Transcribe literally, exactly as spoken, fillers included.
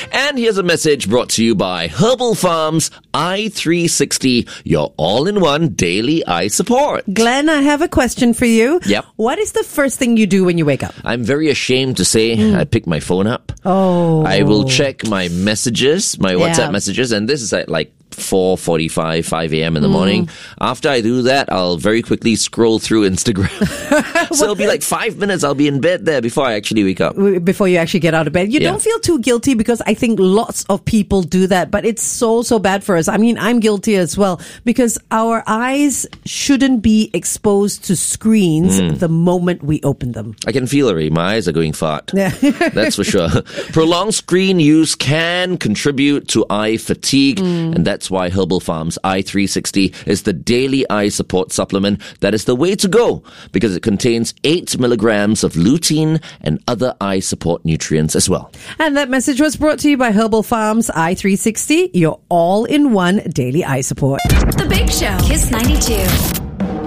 And here's a message brought to you by Herbal Farms I three sixty, your all-in-one daily eye support. Glenn, I have a question for you. Yep. What is the first thing you do when you wake up? I'm very ashamed to say mm. I pick my phone up. Oh. I will check my messages, my WhatsApp Yeah. messages, and this is at like four forty-five, five a.m. in the mm. morning. After I do that, I'll very quickly scroll through Instagram. So it'll be like five minutes. I'll be in bed there before I actually wake up. Before you actually get out of bed. You Yeah. don't feel too guilty because I think lots of people do that, but it's so, so bad for us. I mean, I'm guilty as well because our eyes shouldn't be exposed to screens mm. the moment we open them. I can feel it. My eyes are going fart. Yeah. That's for sure. Prolonged screen use can contribute to eye fatigue, mm. and that's why Herbal Farms I three sixty is the daily eye support supplement that is the way to go because it contains eight milligrams of lutein and other eye support nutrients as well. And that message was brought to you by Herbal Farms I three sixty, your all-in-one daily eye support. The Big Show, Kiss ninety-two.